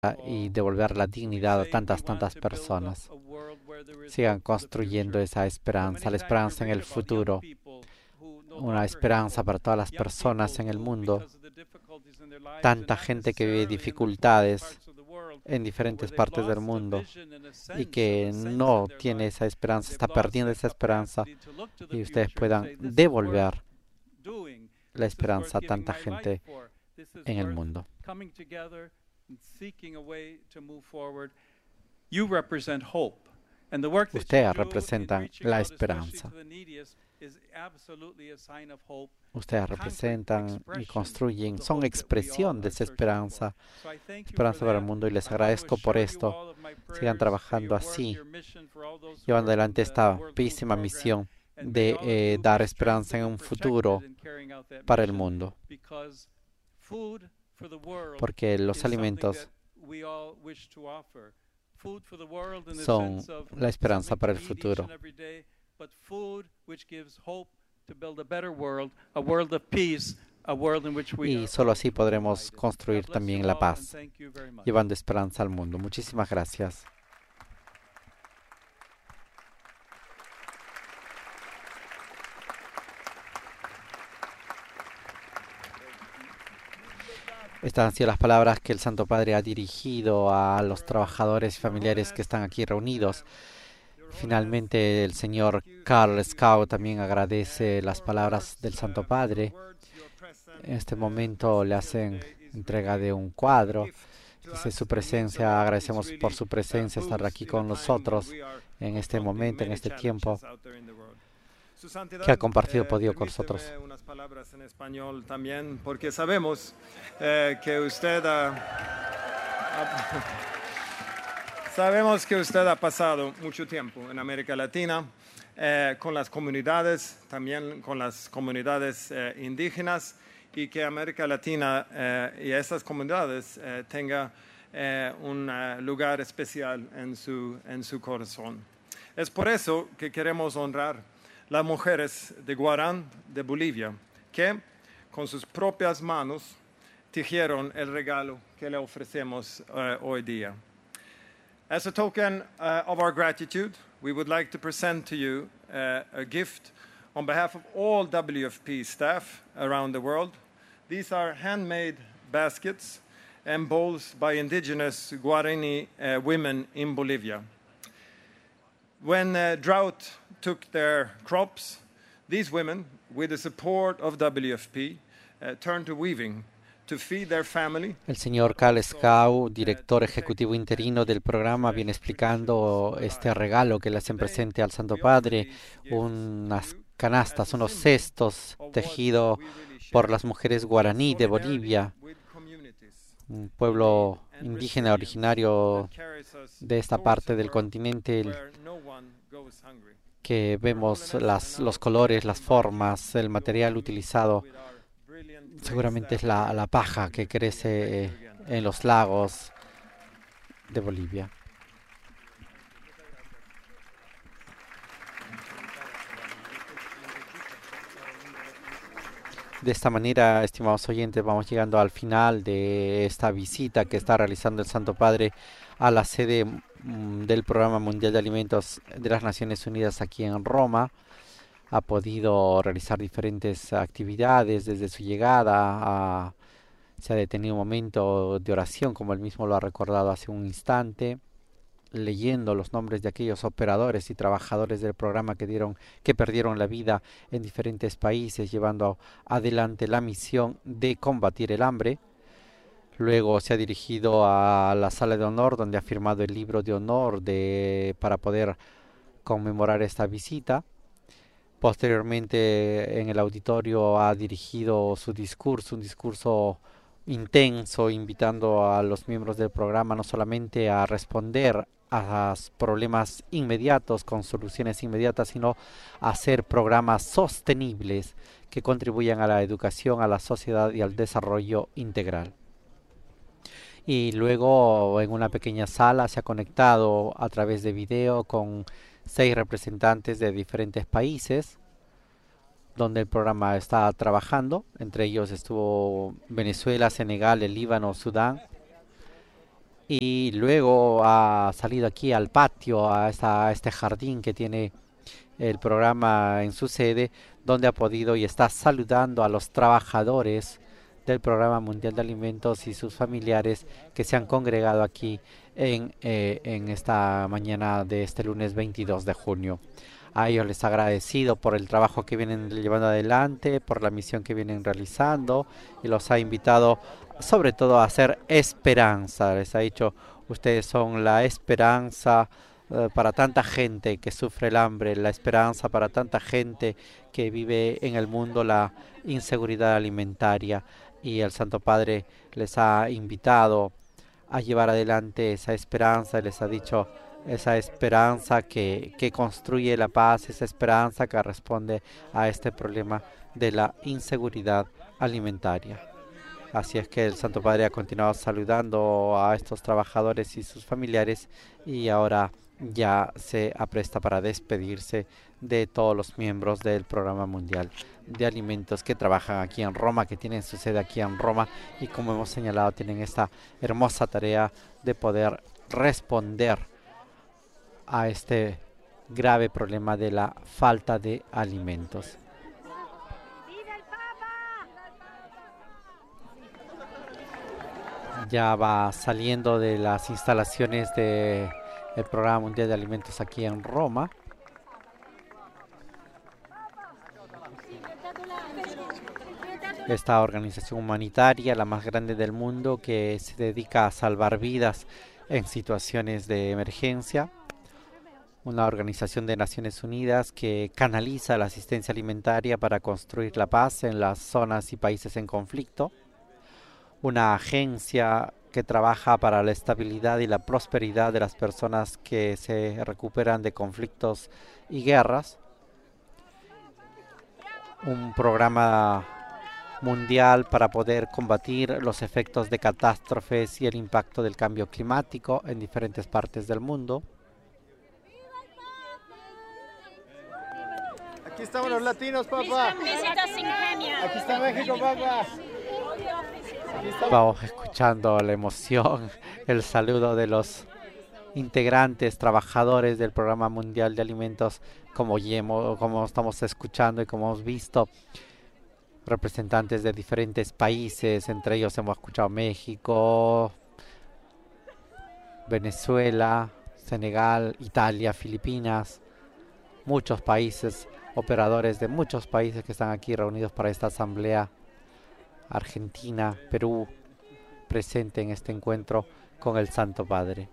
y devolver la dignidad a tantas personas. Sigan construyendo esa esperanza, la esperanza en el futuro, una esperanza para todas las personas en el mundo. Tanta gente que vive dificultades en diferentes partes del mundo y que no tiene esa esperanza, está perdiendo esa esperanza, y ustedes puedan devolver la esperanza a tanta gente en el mundo. Ustedes representan la esperanza. Ustedes representan y construyen, son expresión de esa esperanza, esperanza para el mundo, y les agradezco por esto. Sigan trabajando así, llevando adelante esta bellísima misión de dar esperanza en un futuro para el mundo, porque los alimentos son la esperanza para el futuro. Y solo así podremos construir también la paz, llevando esperanza al mundo. Muchísimas gracias. Estas han sido las palabras que el Santo Padre ha dirigido a los trabajadores y familiares que están aquí reunidos. Finalmente, el señor Carl Scow también agradece las palabras del Santo Padre. En este momento le hacen entrega de un cuadro. Dice su presencia, agradecemos por su presencia, estar aquí con nosotros en este momento, en este tiempo que ha compartido podido con nosotros. Unas palabras en español también, porque sabemos que usted sabemos que usted ha pasado mucho tiempo en América Latina con las comunidades, también con las comunidades indígenas, y que América Latina y esas comunidades tenga un lugar especial en su corazón. Es por eso que queremos honrar las mujeres de Guarán, de Bolivia, que con sus propias manos tejieron el regalo que le ofrecemos hoy día. As a token of our gratitude, we would like to present to you a gift on behalf of all WFP staff around the world. These are handmade baskets and bowls by indigenous Guarani women in Bolivia. When drought took their crops, these women, with the support of WFP, turned to weaving to feed their family. El señor Carl Scow, director ejecutivo interino del programa, viene explicando este regalo que le hacen presente al Santo Padre, unas canastas, unos cestos tejidos por las mujeres guaraní de Bolivia, un pueblo indígena originario de esta parte del continente, que vemos los colores, las formas, el material utilizado. Seguramente es la paja que crece en los lagos de Bolivia. De esta manera, estimados oyentes, vamos llegando al final de esta visita que está realizando el Santo Padre a la sede del Programa Mundial de Alimentos de las Naciones Unidas aquí en Roma. Ha podido realizar diferentes actividades desde su llegada. Se ha detenido un momento de oración, como él mismo lo ha recordado hace un instante, leyendo los nombres de aquellos operadores y trabajadores del programa que perdieron la vida en diferentes países, llevando adelante la misión de combatir el hambre. Luego se ha dirigido a la sala de honor, donde ha firmado el libro de honor para poder conmemorar esta visita. Posteriormente, en el auditorio ha dirigido su discurso, un discurso intenso, invitando a los miembros del programa no solamente a responder a problemas inmediatos con soluciones inmediatas, sino a hacer programas sostenibles que contribuyan a la educación, a la sociedad y al desarrollo integral. Y luego, en una pequeña sala, se ha conectado a través de video con 6 representantes de diferentes países donde el programa está trabajando. Entre ellos estuvo Venezuela, Senegal, el Líbano, Sudán. y luego ha salido aquí al patio, a este jardín que tiene el programa en su sede, donde ha podido y está saludando a los trabajadores del Programa Mundial de Alimentos y sus familiares que se han congregado aquí en esta mañana de este lunes 22 de junio. A ellos les agradecido por el trabajo que vienen llevando adelante, por la misión que vienen realizando, y los ha invitado sobre todo a hacer esperanza. Les ha dicho, ustedes son la esperanza para tanta gente que sufre el hambre, la esperanza para tanta gente que vive en el mundo la inseguridad alimentaria, y el Santo Padre les ha invitado a llevar adelante esa esperanza. Les ha dicho, esa esperanza que construye la paz, esa esperanza que responde a este problema de la inseguridad alimentaria. Así es que el Santo Padre ha continuado saludando a estos trabajadores y sus familiares, y ahora ya se apresta para despedirse de todos los miembros del Programa Mundial de Alimentos que trabajan aquí en Roma, que tienen su sede aquí en Roma, y como hemos señalado tienen esta hermosa tarea de poder responder a este grave problema de la falta de alimentos. Ya va saliendo de las instalaciones del Programa Mundial de Alimentos aquí en Roma. Esta organización humanitaria, la más grande del mundo, que se dedica a salvar vidas en situaciones de emergencia. Una organización de Naciones Unidas que canaliza la asistencia alimentaria para construir la paz en las zonas y países en conflicto. Una agencia que trabaja para la estabilidad y la prosperidad de las personas que se recuperan de conflictos y guerras. Un programa mundial para poder combatir los efectos de catástrofes y el impacto del cambio climático en diferentes partes del mundo. Aquí estamos los latinos, papá. Aquí está México, papá. Vamos escuchando la emoción, el saludo de los integrantes, trabajadores del Programa Mundial de Alimentos, como estamos escuchando y como hemos visto, representantes de diferentes países. Entre ellos hemos escuchado México, Venezuela, Senegal, Italia, Filipinas, muchos países, operadores de muchos países que están aquí reunidos para esta asamblea. Argentina, Perú, presente en este encuentro con el Santo Padre.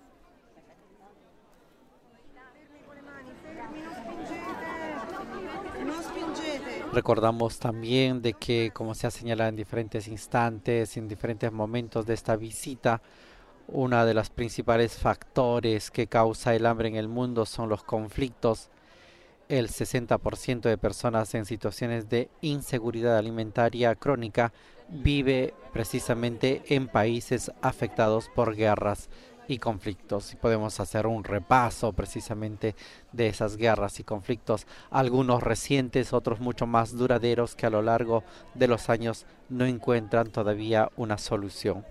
Recordamos también de que, como se ha señalado en diferentes instantes, en diferentes momentos de esta visita, uno de los principales factores que causa el hambre en el mundo son los conflictos. El 60% de personas en situaciones de inseguridad alimentaria crónica vive precisamente en países afectados por guerras y conflictos. Y podemos hacer un repaso precisamente de esas guerras y conflictos, algunos recientes, otros mucho más duraderos, que a lo largo de los años no encuentran todavía una solución.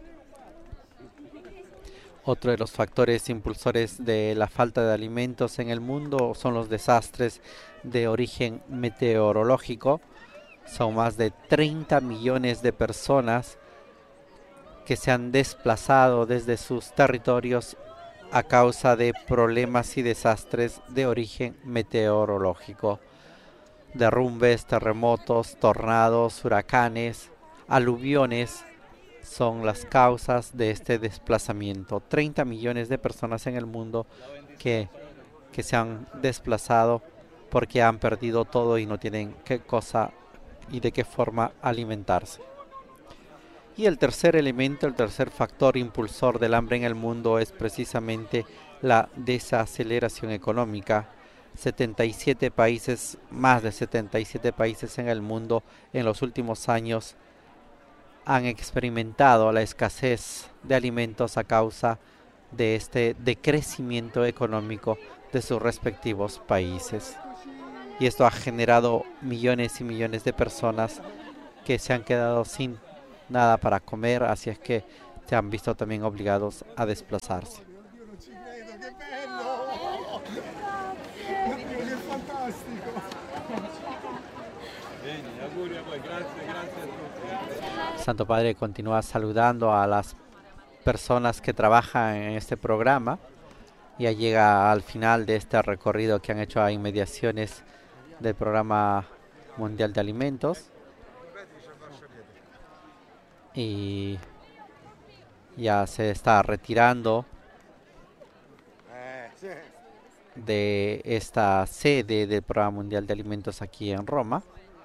Otro de los factores impulsores de la falta de alimentos en el mundo son los desastres de origen meteorológico. Son más de 30 millones de personas que se han desplazado desde sus territorios a causa de problemas y desastres de origen meteorológico. Derrumbes, terremotos, tornados, huracanes, aluviones son las causas de este desplazamiento. 30 millones de personas en el mundo que se han desplazado porque han perdido todo y no tienen qué cosa y de qué forma alimentarse. Y el tercer elemento, el tercer factor impulsor del hambre en el mundo es precisamente la desaceleración económica. 77 países, más de 77 países en el mundo en los últimos años han experimentado la escasez de alimentos a causa de este decrecimiento económico de sus respectivos países. Y esto ha generado millones y millones de personas que se han quedado sin nada para comer, así es que se han visto también obligados a desplazarse. El Santo Padre continúa saludando a las personas que trabajan en este programa. Ya llega al final de este recorrido que han hecho a inmediaciones del Programa Mundial de Alimentos. Y ya se está retirando de esta sede del Programa Mundial de Alimentos aquí en Roma.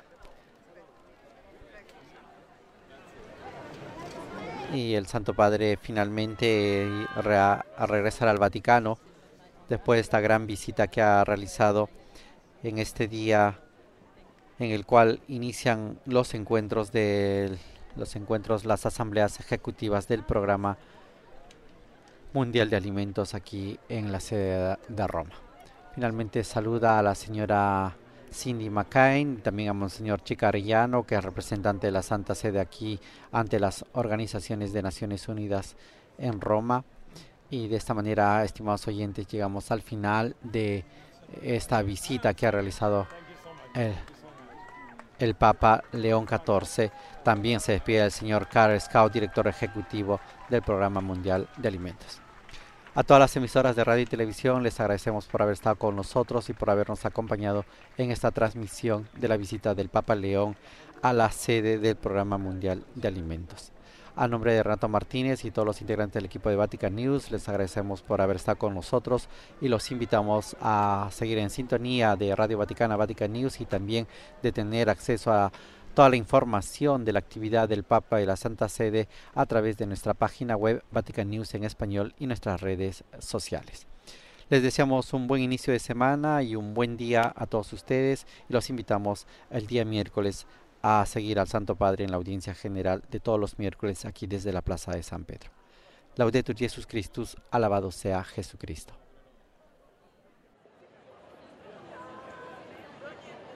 Y el Santo Padre finalmente a regresar al Vaticano después de esta gran visita que ha realizado en este día en el cual inician los encuentros, las asambleas ejecutivas del Programa Mundial de Alimentos aquí en la sede de Roma. Finalmente saluda a la señora Cindy McCain, también a Monseñor Chica Arellano, que es representante de la Santa Sede aquí ante las organizaciones de Naciones Unidas en Roma. Y de esta manera, estimados oyentes, llegamos al final de esta visita que ha realizado el Papa León XIV. También se despide el señor Karel Scout, director ejecutivo del Programa Mundial de Alimentos. A todas las emisoras de radio y televisión les agradecemos por haber estado con nosotros y por habernos acompañado en esta transmisión de la visita del Papa León a la sede del Programa Mundial de Alimentos. A nombre de Renato Martínez y todos los integrantes del equipo de Vatican News, les agradecemos por haber estado con nosotros y los invitamos a seguir en sintonía de Radio Vaticana, Vatican News, y también de tener acceso a toda la información de la actividad del Papa y la Santa Sede a través de nuestra página web Vatican News en español y nuestras redes sociales. Les deseamos un buen inicio de semana y un buen día a todos ustedes y los invitamos el día miércoles a seguir al Santo Padre en la audiencia general de todos los miércoles aquí desde la Plaza de San Pedro. Laudetur Jesus Christus, alabado sea Jesucristo.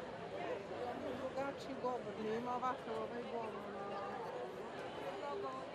Ci governimo,